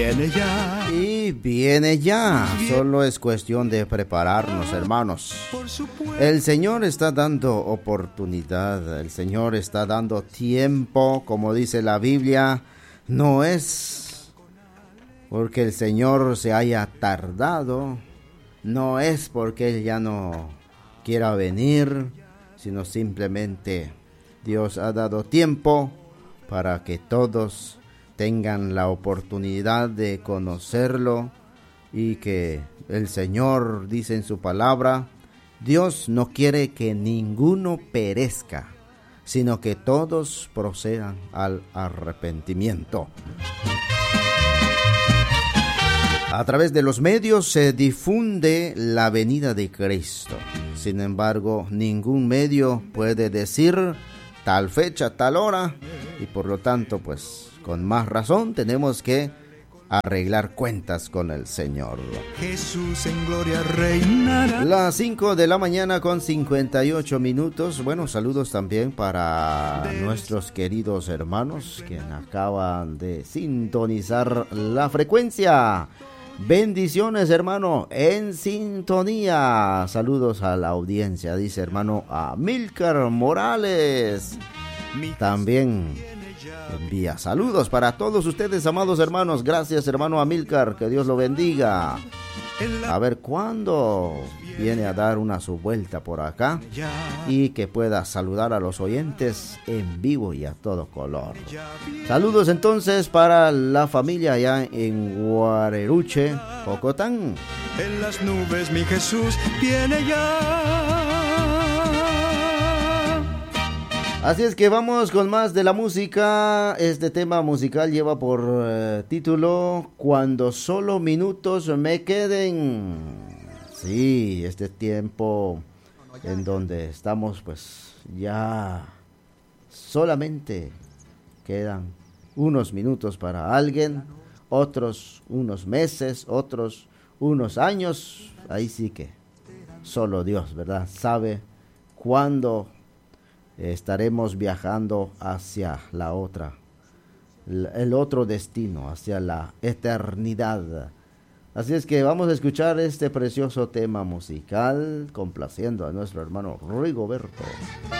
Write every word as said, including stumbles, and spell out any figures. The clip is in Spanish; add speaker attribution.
Speaker 1: Viene ya.
Speaker 2: Y viene ya. Solo es cuestión de prepararnos, hermanos. El Señor está dando oportunidad. El Señor está dando tiempo, como dice la Biblia. No es porque el Señor se haya tardado. No es porque Él ya no quiera venir, sino simplemente Dios ha dado tiempo para que todos tengan la oportunidad de conocerlo, y que el Señor dice en su palabra: Dios no quiere que ninguno perezca, sino que todos procedan al arrepentimiento. A través de los medios se difunde la venida de Cristo. Sin embargo, ningún medio puede decir tal fecha, tal hora, y por lo tanto, pues, con más razón tenemos que arreglar cuentas con el Señor.
Speaker 1: Jesús en gloria reinará.
Speaker 2: Las cinco de la mañana con cincuenta y ocho minutos. Bueno, saludos también para nuestros queridos hermanos que acaban de sintonizar la frecuencia. Bendiciones, hermano, en sintonía. Saludos a la audiencia, dice hermano Amílcar Morales. También envía saludos para todos ustedes, amados hermanos. Gracias, hermano Amílcar, que Dios lo bendiga. A ver cuándo viene a dar una su vuelta por acá y que pueda saludar a los oyentes en vivo y a todo color. Saludos entonces para la familia allá en Guareruche, Jocotán.
Speaker 1: En las nubes mi Jesús viene ya.
Speaker 2: Así es que vamos con más de la música. Este tema musical lleva por eh, título Cuando solo minutos me queden. Sí, este tiempo en donde estamos, pues ya solamente quedan unos minutos para alguien, otros unos meses, otros unos años. Ahí sí que solo Dios, ¿verdad?, sabe cuándo estaremos viajando hacia la otra, el otro destino, hacia la eternidad. Así es que vamos a escuchar este precioso tema musical, complaciendo a nuestro hermano Rigoberto.